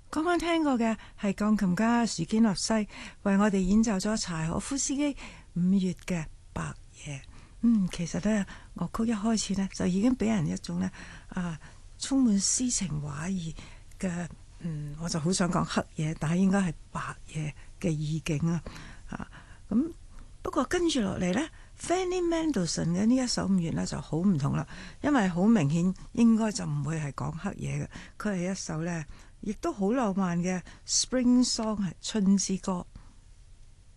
剛剛聽過嘅係鋼琴家樹堅諾西為我哋演奏咗柴可夫斯基五月嘅白夜。其實呢，樂曲一開始呢，就已經俾人一種呢充滿詩情畫意嘅我就好想講黑夜，但係應該係白夜嘅意境啊。咁不過跟住落嚟呢，Fanny Mendelssohn 嘅呢一首五月呢就好唔同啦，因為好明顯應該就唔會係講黑夜嘅，佢係一首呢亦都好浪漫嘅 Spring Song 係春之歌。